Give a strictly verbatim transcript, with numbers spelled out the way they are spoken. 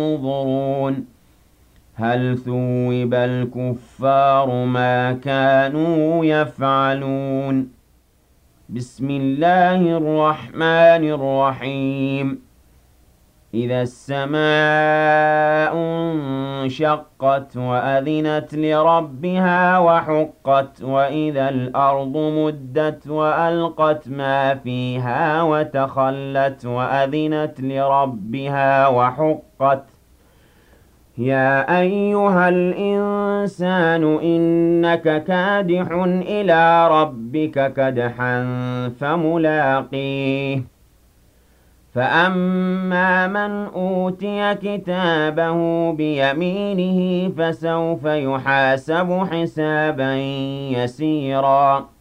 ينظرون هل ثوب الكفار ما كانوا يفعلون بسم الله الرحمن الرحيم إذا السماء انشقت وأذنت لربها وحقت وإذا الأرض مدت وألقت ما فيها وتخلت وأذنت لربها وحقت يا أيها الإنسان إنك كادح إلى ربك كدحا فملاقيه فأما من أوتي كتابه بيمينه فسوف يحاسب حسابا يسيرا